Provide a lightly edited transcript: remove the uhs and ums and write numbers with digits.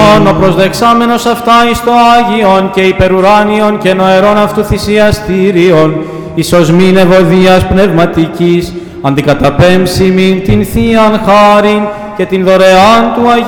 Χριστόν, ο προσδεξάμενος αυτά εις το Άγιον και υπερουράνιον και νοερών αυτού θυσιαστήριον, εις οσμήν ευωδίας πνευματικής, αντικαταπέμψιμην την Θείαν χάριν και την δωρεάν του Αγίου